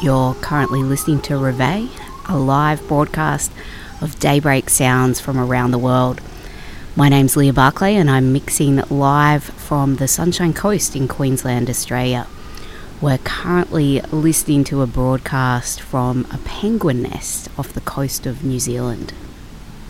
You're currently listening to Reveille, a live broadcast of daybreak sounds from around the world. My name's Leah Barclay and I'm mixing live from the Sunshine Coast in Queensland, Australia. We're currently listening to a broadcast from a penguin nest off the coast of New Zealand.